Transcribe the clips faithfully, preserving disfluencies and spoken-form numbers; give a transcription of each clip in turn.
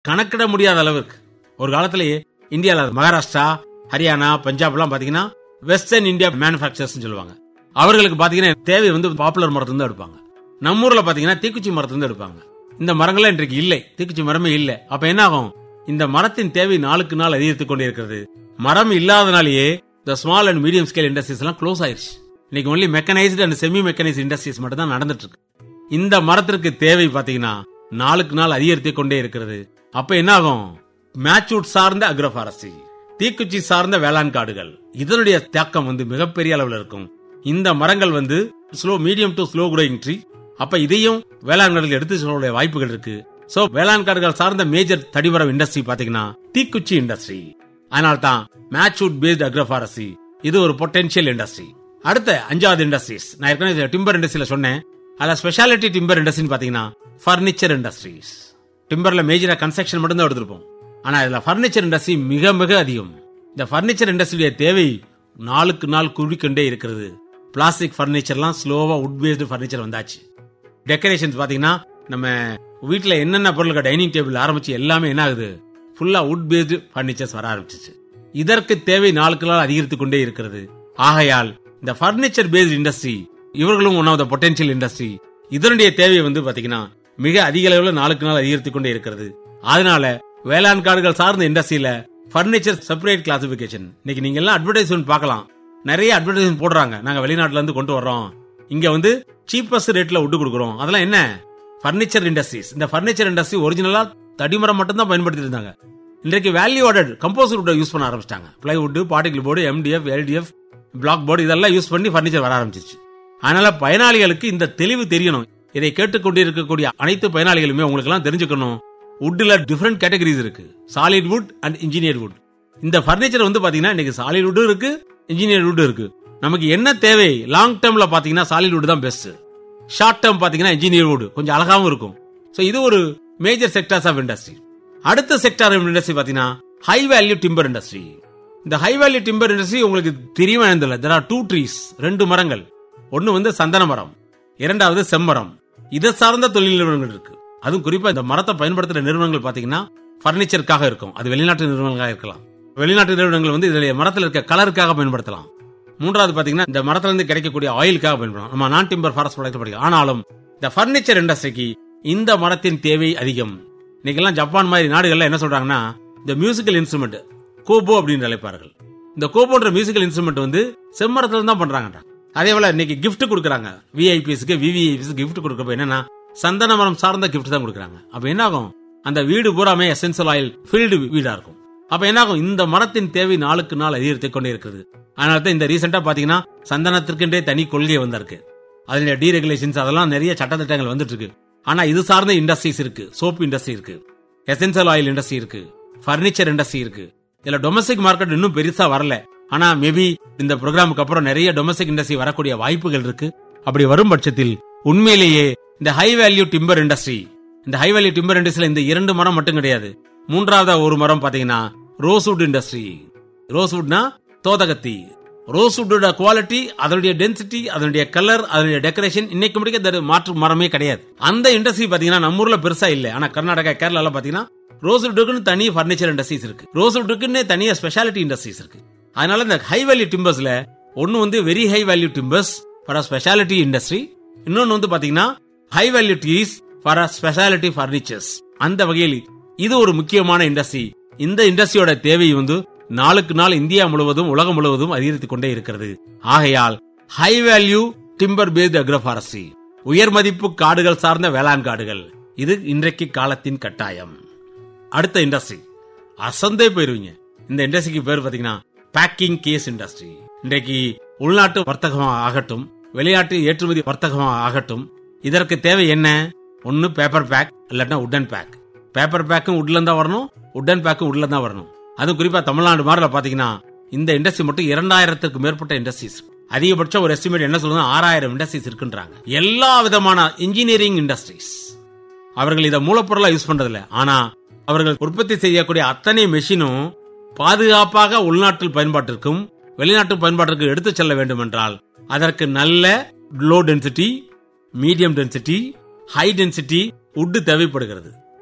கணக்கிட முடியாத அளவுக்கு. ஒரு காலத்திலேயே இந்தியாவில் மகாராஷ்டிரா, ஹரியானா, பஞ்சாப் எல்லாம் பாத்தீங்கன்னா வெஸ்டர்ன் இந்தியா மேனுபேக்சர்ஸ் சொல்லுவாங்க. அவர்களுக்கு பாத்தீங்கன்னா தேவை வந்து பாப்புலர் மரத்திலிருந்து எடுப்பாங்க. நம்ம ஊர்ல பாத்தீங்கன்னா தீக்குச்சி மரத்திலிருந்து எடுப்பாங்க. இந்த மரங்கள்லாம் இன்றைக்கு இல்லை, தீக்குச்சி மரமே இல்லை. அப்ப என்ன ஆகும்? இந்த மரத்தின் தேவை நாளுக்கு நாள் அதிகரித்துக் கொண்டே இருக்கிறது. மரம் இல்லாதனாலேயே இந்த small and medium scale industries எல்லாம் க்ளோஸ் ஆயிருச்சு. இன்னைக்கு only mechanised and semi mechanised industries மட்டும் தான் நடந்துட்டு இருக்கு. இந்த மரத்திற்கு தேவை பாத்தீங்கன்னா நாளுக்கு நாள் அதிகரித்துக் கொண்டே இருக்கிறது. அப்ப என்ன ஆகும்? மேட்சூட் சார்ந்த அக்ரோஃபாரஸ்ட்ரி, தீக்குச்சி சார்ந்த வேளாண் காடுகள், இதனுடைய தாக்கம் வந்து மிகப்பெரிய அளவில் இருக்கும். இந்த மரங்கள் வந்து slow medium to slow growing tree. அப்ப இதையும் வேளாண் காடுகள் எடுத்து சொல்ல வாய்ப்புகள் இருக்கு. சோ வேளாண் காடுகள் சார்ந்த மேஜர் தடிமரம் இண்டஸ்ட்ரி பாத்தீங்கன்னா தீக்குச்சி இண்டஸ்ட்ரி. அதனால்தான் மேட்சூட் பேஸ்ட் அக்ரோஃபாரஸ்ட்ரி இது ஒரு பொட்டன்ஷியல் இண்டஸ்ட்ரி. அடுத்த அஞ்சாவது இண்டஸ்ட்ரீஸ் நான் ஏற்கனவே டிம்பர் இண்டஸ்ட்ரியில சொன்னேன். அதுல ஸ்பெஷாலிட்டி டிம்பர் இண்டஸ்ட்ரி பாத்தீங்கன்னா பர்னிச்சர் இண்டஸ்ட்ரீஸ். டிம்பர்ல மேஜரா கன்ஸ்ட்ரக்ஷன் மட்டும் தான் எடுத்திருப்போம். ஆனா இதுல பர்னிச்சர் இண்டஸ்ட்ரி மிக மிக அதிகம். இந்த பர்னிச்சர் இண்டஸ்ட்ரியுடைய தேவை நாளுக்கு நாள் குடிக்கொண்டே இருக்கிறது. பிளாஸ்டிக் பர்னிச்சர்லாம் ஸ்லோவா உட் பேஸ்டு பர்னிச்சர் வந்தாச்சு. டெக்கரேஷன்ஸ் பாத்தீங்கன்னா நம்ம வீட்டுல என்னென்ன பொருளுக்கு டைனிங் டேபிள் ஆரம்பிச்சு எல்லாமே என்ன ஆகுது? ஃபுல்லா உட் பேஸ்டு பர்னிச்சர்ஸ் வர ஆரம்பிச்சிச்சு. இதற்கு தேவை நாளுக்கு நாள் அதிகரித்துக் கொண்டே இருக்கிறது. ஆகையால் இந்த பர்னிச்சர் பேஸ்ட் இண்டஸ்ட்ரி இவர்களும் one of the potential industry. இதனுடைய தேவை வந்து பாத்தீங்கன்னா மிக அதிக அளவில் நாளுக்கு நாள் அதிகரித்துக் கொண்டே இருக்கிறது. அதனால வேளாண் காடுகள் சார்ந்த இண்டஸ்ட்ரியில பர்னிச்சர் செப்பரேட் கிளாசிபிகேஷன். இன்னைக்கு நீங்க எல்லாம் அட்வர்டைஸ்மெண்ட் பார்க்கலாம். நிறைய அட்வர்டைஸ்மெண்ட் போடுறாங்க. நாங்க வெளிநாட்டுல இருந்து கொண்டு வர்றோம், இங்க வந்து சீப்பஸ்ட் ரேட்ல விட்டு கொடுக்குறோம். அதெல்லாம் என்ன? Furniture industries. இந்த பர்னிச்சர் இண்டஸ்ட்ரி ஒரிஜினலா தடிமரம் மட்டும் தான் பயன்படுத்தி இருந்தாங்க. இன்றைக்கு value added composite would use பண்ண ஆரம்பிச்சிட்டாங்க. Plywood, particle board, MDF, LDF, black board இதெல்லாம் யூஸ் பண்ணி பர்னிச்சர் வர ஆரம்பிச்சிச்சு. அதனால பயனாளிகளுக்கு இந்த தெளிவு தெரியணும். இதை கேட்டுக்கொண்டிருக்கக்கூடிய அனைத்து பயனாளிகளுமே உங்களுக்கு எல்லாம் தெரிஞ்சுக்கணும். வுட்ல டிஃபரெண்ட் கேட்டகரிஸ் இருக்கு. Solid would and engineer would. இந்த பர்னிச்சர் வந்து பாத்தீங்கன்னா இன்னைக்கு சாலிட் வுட் இருக்கு, இன்ஜினியர் வுட் இருக்கு. நமக்கு என்ன தேவை? லாங் டேர்ம்ல பாத்தீங்கன்னா சாலிட் வுட் தான் பெஸ்ட். ஷார்ட் டேர்ம் பாத்தீங்கன்னா இன்ஜினியர் வுட் கொஞ்சம் அழகாவும் இருக்கும். சோ இது ஒரு மேஜர் செக்டார்ஸ் ஆஃப் இண்டஸ்ட்ரி. அடுத்த செக்டார் ஆஃப் இண்டஸ்ட்ரி பாத்தீங்கன்னா ஹை வேல்யூ டிம்பர் இண்டஸ்ட்ரி. இந்த ஹை வேல்யூ டிம்பர் இண்டஸ்ட்ரி உங்களுக்கு தெரியுமா? தேர் ஆர் டூ ட்ரீஸ், ரெண்டு மரங்கள். ஒன்னு வந்து சந்தன மரம், இரண்டாவது செம்மரம். இதை சார்ந்த தொழில் நிறுவனங்கள் இருக்கு. அதுவும் குறிப்பா இந்த மரத்தை பயன்படுத்துற நிறுவனங்கள் பாத்தீங்கன்னா பர்னிச்சருக்காக இருக்கும். அது வெளிநாட்டு நிறுவனங்களாக இருக்கலாம். வெளிநாட்டு நிறுவனங்கள் வந்து இதுல மரத்தில் இருக்க கலருக்காக பயன்படுத்தலாம். மூன்றாவது பாத்தீங்கன்னா இந்த மரத்துல இருந்து கிடைக்கக்கூடிய ஆயிலுக்காக பயன்படுத்தலாம். நம்ம நான் டிம்பர் ஃபாரஸ்ட் ப்ராடக்ட் படிக்கலாம். ஆனாலும் இந்த பர்னிச்சர் இண்டஸ்ட்ரிக்கு இந்த மரத்தின் தேவை அதிகம். இன்னைக்கெல்லாம் ஜப்பான் மாதிரி நாடுகள்ல என்ன சொல்றாங்கன்னா இந்த மியூசிக்கல் இன்ஸ்ட்ருமெண்ட் கோபோ அப்படின்னு அழைப்பார்கள். இந்த கோபோன்ற மியூசிக்கல் இன்ஸ்ட்ருமெண்ட் வந்து செம்மரத்துல தான் பண்றாங்க. அதே போல இன்னைக்கு கிஃப்ட் கொடுக்கறாங்க. விஐபிஸ்க்கு விவிஐபிஸ் கிஃப்ட் கொடுக்கறப்ப என்னன்னா சந்தன மரம் சார்ந்த கிஃப்ட் தான் கொடுக்கறாங்க. அப்ப என்ன ஆகும்? அந்த வீடு பூராமே எசென்சியல் ஆயில் ஃபீல்டு வீடா இருக்கும். அப்ப என்ன ஆகும்? இந்த மரத்தின் தேவை நாளுக்கு நாள் அதிகரித்துக் கொண்டே இருக்கிறது. அதனால இந்த ரீசெண்டா பாத்தீங்கன்னா சந்தனத்திற்கென்றே தனி கொள்கை வந்திருக்கு. அதுல டீரெகுலேஷன்ஸ் அதெல்லாம் நிறைய சட்டத்திட்டங்கள் வந்துட்டு இருக்கு. ஆனா இது சார்ந்த இண்டஸ்ட்ரீஸ் இருக்கு. சோப் இண்டஸ்ட்ரி இருக்கு, எசென்சியல் ஆயில் இண்டஸ்ட்ரி இருக்கு, பர்னிச்சர் இண்டஸ்ட்ரி இருக்கு. இதுல டொமஸ்டிக் மார்க்கெட் இன்னும் பெருசா வரல. ஆனா மேபி இந்த ப்ரோக்ராமுக்கு அப்புறம் நிறைய டொமஸ்டிக் இண்டஸ்ட்ரி வரக்கூடிய வாய்ப்புகள் இருக்கு. அப்படி வரும் பட்சத்தில் உண்மையிலேயே இந்த ஹை வேல்யூ டிம்பர் இண்டஸ்ட்ரி, இந்த ஹை வேல்யூ டிம்பர் இண்டஸ்ட்ரியில இந்த இரண்டு மரம் மட்டும் கிடையாது. மூன்றாவது ஒரு மரம் பாத்தீங்கன்னா ரோஸ்வுட் இண்டஸ்ட்ரி. ரோஸ்வுட்னா தோதகத்தி. ரோஸ்வுட்டோட குவாலிட்டி, அதனுடைய டென்சிட்டி, அதனுடைய கலர், அதனுடைய டெக்கரேஷன் இன்னைக்கு முடிக்க மாற்று மரமே கிடையாது. அந்த இண்டஸ்ட்ரி பாத்தீங்கன்னா நம்ம ஊர்ல பெருசா இல்ல. ஆனா கர்நாடகா, கேரளால பாத்தீங்கன்னா ரோஸ்வுட்டுக்குன்னு தனி பர்னிச்சர் இண்டஸ்ட்ரீஸ் இருக்கு. ரோஸ்வுட்டுக்குன்னு தனியா ஸ்பெஷாலிட்டி இண்டஸ்ட்ரீஸ் இருக்கு. அதனால இந்த ஹை வேல்யூ டிம்பர்ஸ்ல ஒன்னு வந்து very high value timbers for a speciality industry, இன்னொன்னு வந்து பாத்தீங்கன்னா high value trees for a speciality furnitures. அந்த வகையில் இது ஒரு முக்கியமான இண்டஸ்ட்ரி. இந்த இண்டஸ்ட்ரியோட தேவை வந்து நாளுக்கு நாள் இந்தியா முழுவதும் உலகம் முழுவதும் அதிகரித்துக் கொண்டே இருக்கிறது. ஆகையால் high value timber paste agroforestry, உயர் மதிப்பு காடுகள் சார்ந்த வேளாண் காடுகள், இது இன்றைக்கு காலத்தின் கட்டாயம். அடுத்த இண்டஸ்ட்ரி அசந்தே போயிருவீங்க. இந்த இண்டஸ்ட்ரிக்கு பேர் பாத்தீங்கன்னா பேக்கிங் கேஸ் இண்டஸ்ட்ரி. இன்றைக்கு உள்நாட்டு வர்த்தகம் ஆகட்டும், வெளிநாட்டு ஏற்றுமதி வர்த்தகம் ஆகட்டும், இதற்கு தேவை என்ன? ஒன்னு பேப்பர் பேக், இல்லாட்டா உட்டன் பேக். பேப்பர் பேக்கும் உட்ல இருந்தா வரணும், உட்டன் பேக்கும் உட்ல தான் வரணும். அதுவும் குறிப்பா தமிழ்நாடு மாதிரி பாத்தீங்கன்னா இந்த இண்டஸ்ட்ரி மட்டும் இரண்டாயிரத்துக்கு மேற்பட்ட இண்டஸ்ட்ரீஸ். அதிகபட்சம் ஒரு எஸ்டிமேட் என்ன சொல்லுங்க, ஆறாயிரம் இண்டஸ்ட்ரீஸ் இருக்குன்றாங்க. எல்லா விதமான இன்ஜினியரிங் இண்டஸ்ட்ரீஸ். அவர்கள் இதை மூலப்பொருளா யூஸ் பண்றதில்ல. ஆனா அவர்கள் உற்பத்தி செய்யக்கூடிய அத்தனை மெஷினும் பாதுகாப்பாக உள்நாட்டில் பயன்பாட்டிற்கும் வெளிநாட்டு பயன்பாட்டிற்கும் எடுத்து செல்ல வேண்டும் என்றால் அதற்கு நல்ல low density, medium density, high density உட் தேவைப்படுகிறது.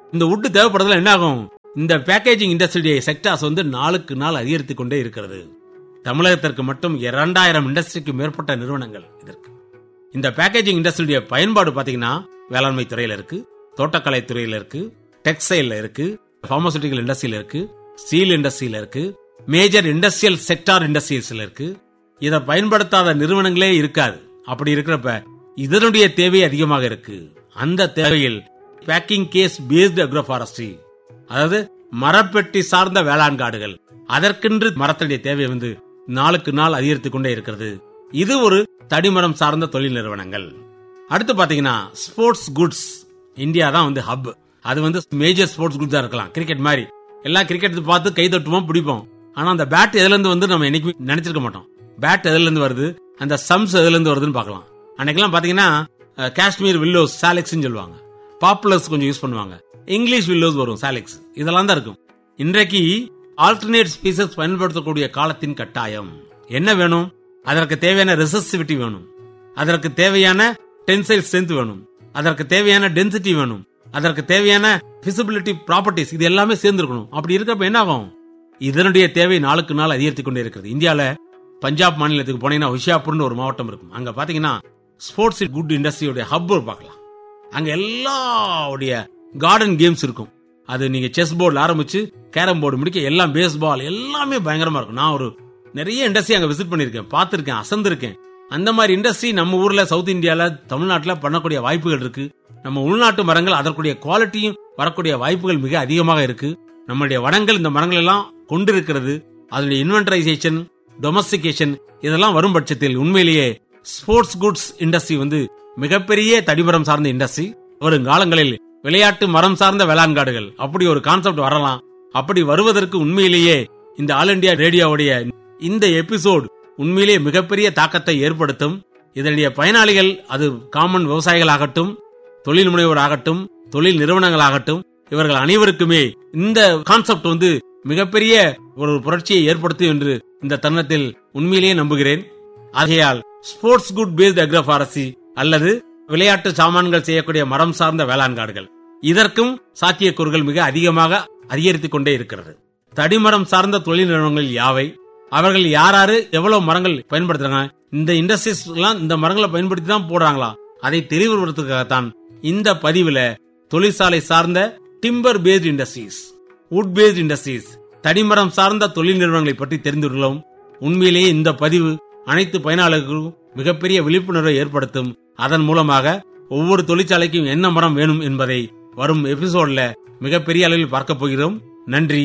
இந்த உட் தேவைப்படுறதுல என்ன ஆகும், இந்த பேக்கேஜிங் இண்டஸ்ட்ரி செக்டார்ஸ் வந்து நாளுக்கு நாள் அதிகரித்துக் கொண்டே இருக்கிறது. தமிழகத்திற்கு மட்டும் இரண்டாயிரம் இண்டஸ்ட்ரிக்கு மேற்பட்ட நிறுவனங்கள் இதற்கு. இந்த பேக்கேஜிங் இண்டஸ்ட்ரியுடைய பயன்பாடு பாத்தீங்கன்னா வேளாண்மை துறையில இருக்கு, தோட்டக்கலை துறையில இருக்கு, டெக்ஸ்டைல்ல இருக்கு, பார்மசூட்டிக்கல் இண்டஸ்ட்ரியில இருக்கு, ஸ்டீல் இண்டஸ்ட்ரியில இருக்கு, மேஜர் இண்டஸ்ட்ரியல் செக்டார் இண்டஸ்ட்ரீஸ்ல இருக்கு. இதை பயன்படுத்தாத நிறுவனங்களே இருக்காது. அப்படி இருக்கிறப்ப இதனுடைய தேவை அதிகமாக இருக்கு. அந்த தேவையில் பேக்கிங் கேஸ் பேஸ்டு அக்ரோஃபாரஸ்ட்ரி, அதாவது மரப்பெட்டி சார்ந்த வேளாண் காடுகள், அதற்கென்று மரத்துடைய தேவை வந்து நாளுக்கு நாள் அதிகரித்துக் கொண்டே இருக்கிறது. இது ஒரு தடிமரம் சார்ந்த தொழில் நிறுவனங்கள். அடுத்து பாத்தீங்கன்னா ஸ்போர்ட்ஸ் குட்ஸ். இந்தியா தான் வந்து ஹப். அது வந்து மேஜர் ஸ்போர்ட்ஸ் குட்ஸா இருக்கலாம். கிரிக்கெட் மாதிரி எல்லாம் கிரிக்கெட் பார்த்து கை தட்டுவோம், பிடிப்போம். ஆனா அந்த பேட் எதுல இருந்து வந்து நம்ம என்னைக்கு நினைச்சிருக்க மாட்டோம். பேட் எதுல இருந்து வருது, அந்த சம்ஸ் எதுல இருந்து வருதுன்னு பார்க்கலாம். அன்னைக்கெல்லாம் பாத்தீங்கன்னா காஷ்மீர் வில்லோஸ் சாலெக்ஸ் சொல்லுவாங்க, பாப்புலர்ஸ் கொஞ்சம் யூஸ் பண்ணுவாங்க, இங்கிலீஷ் வில்லோஸ் வரும், சாலெக்ஸ் இதெல்லாம் தான் இருக்கும். இன்றைக்கு ஆல்டர்னேட் ஸ்பீசஸ் பயன்படுத்தக்கூடிய காலத்தின் கட்டாயம். என்ன வேணும், அதற்கு தேவையான ரெசிஸ்டிவிட்டி வேணும், அதற்கு தேவையான டென்சைல் ஸ்ட்ரென்த் வேணும், அதற்கு தேவையான டென்சிட்டி வேணும், அதற்கு தேவையான விசிபிலிட்டி ப்ராப்பர்ட்டிஸ், இது எல்லாமே சேர்ந்திருக்கணும். அப்படி இருக்கப்ப என்ன ஆகும், இதனுடைய தேவை நாளுக்கு நாள் அதிகரித்துக் கொண்டே இருக்கிறது. இந்தியால பஞ்சாப் மாநிலத்துக்கு போனீங்கன்னா ஹுஷியாபூர்னு ஒரு மாவட்டம் இருக்கும். அங்க பாத்தீங்கன்னா ஸ்போர்ட்ஸ் குட் இண்டஸ்ட்ரியோட ஹப் பார்க்கலாம். அங்க எல்லாவுடைய கார்டன் கேம்ஸ் இருக்கும். அது நீங்க செஸ் போர்டு ஆரம்பிச்சு கேரம் போர்டு முடிக்க எல்லாம், பேஸ்பால் எல்லாமே பயங்கரமா இருக்கும். நான் ஒரு நிறைய இண்டஸ்ட்ரி அங்க விசிட் பண்ணிருக்கேன், பார்த்திருக்கேன், அசந்திருக்கேன். அந்த மாதிரி இண்டஸ்ட்ரி நம்ம ஊர்ல சவுத் இந்தியால தமிழ்நாட்டுல பண்ணக்கூடிய வாய்ப்புகள் இருக்கு. நம்ம உள்நாட்டு மரங்கள் அதற்குடைய குவாலிட்டியும் வரக்கூடிய வாய்ப்புகள் மிக அதிகமாக இருக்கு. நம்மளுடைய வனங்கள் இந்த மரங்கள் எல்லாம் கொண்டிருக்கிறது. அதனுடைய இன்வென்டரைசேஷன், டொமஸ்டிகேஷன் இதெல்லாம் வரும் பட்சத்தில் உண்மையிலேயே ஸ்போர்ட்ஸ் குட்ஸ் இண்டஸ்ட்ரி வந்து மிகப்பெரிய தடிமரம் சார்ந்த இண்டஸ்ட்ரி. வருங்காலங்களில் விளையாட்டு மரம் சார்ந்த வேளாண் காடுகள் அப்படி ஒரு கான்செப்ட் வரலாம். அப்படி வருவதற்கு உண்மையிலேயே இந்த ஆல் இண்டியா ரேடியோவுடைய இந்த எபிசோட் உண்மையிலேயே மிகப்பெரிய தாக்கத்தை ஏற்படுத்தும். இதனுடைய பயனாளிகள் அது காமன் விவசாயிகள் ஆகட்டும், தொழில் முனைவோர் ஆகட்டும், தொழில் நிறுவனங்கள் ஆகட்டும், இவர்கள் அனைவருக்குமே இந்த கான்செப்ட் வந்து மிகப்பெரிய ஒரு புரட்சியை ஏற்படுத்தும் என்று இந்த தருணத்தில் உண்மையிலேயே நம்புகிறேன். ஆகையால் ஸ்போர்ட்ஸ் குட் பேஸ்ட் அக்ரோஃபாரஸ்ட்ரி அல்லது விளையாட்டு சாமான்கள் செய்யக்கூடிய மரம் சார்ந்த வேளாண் காடுகள், இதற்கும் சாத்தியக்கூறுகள் மிக அதிகமாக அதிகரித்துக் கொண்டே இருக்கிறது. தடிமரம் சார்ந்த தொழில் நிறுவனங்கள் யாவை, அவர்கள் யாராரு எவ்வளவு மரங்கள் பயன்படுத்துறாங்க, இந்த இண்டஸ்ட்ரீஸ் எல்லாம் இந்த மரங்களை பயன்படுத்தி தான் போடுறாங்களா, அதை தெளிவுபடுத்துவதற்காகத்தான் இந்த பதிவுல தொழிற்சாலை சார்ந்த timber paste industries, would paste industries, தடிமரம் சார்ந்த தொழில் நிறுவனங்களை பற்றி தெரிந்துள்ளோம். உண்மையிலேயே இந்த பதிவு அனைத்து பயனாளர்களுக்கும் மிகப்பெரிய விழிப்புணர்வை ஏற்படுத்தும். அதன் மூலமாக ஒவ்வொரு தொழிற்சாலைக்கும் என்ன மரம் வேணும் என்பதை வரும் எபிசோட்ல மிகப்பெரிய அளவில் பார்க்க போகிறோம். நன்றி.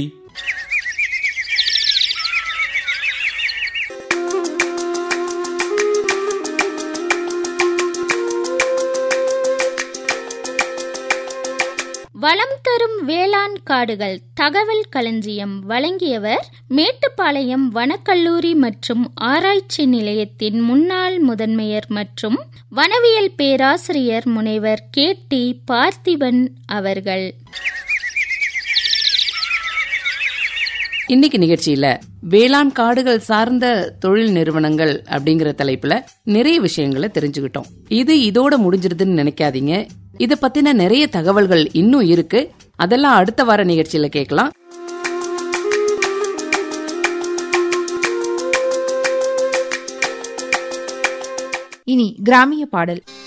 வளம் தரும் வேளாண் காடுகள் தகவல் களஞ்சியம் வழங்கியவர் மேட்டுப்பாளையம் வனக்கல்லூரி மற்றும் ஆராய்ச்சி நிலையத்தின் முன்னாள் முதன்மையர் மற்றும் வனவியல் பேராசிரியர் முனைவர் கே டி பார்த்திபன் அவர்கள். இன்னைக்கு நிகழ்ச்சியில வேளாண் காடுகள் சார்ந்த தொழில் நிறுவனங்கள் அப்படிங்கிற தலைப்புல நிறைய விஷயங்களை தெரிஞ்சுக்கிட்டோம். இது இதோட முடிஞ்சிருதுன்னு நினைக்காதீங்க. இத பத்தின நிறைய தகவல்கள் இன்னும் இருக்கு. அதெல்லாம் அடுத்த வார நிகழ்ச்சியில கேட்கலாம். இனி கிராமிய பாடல்.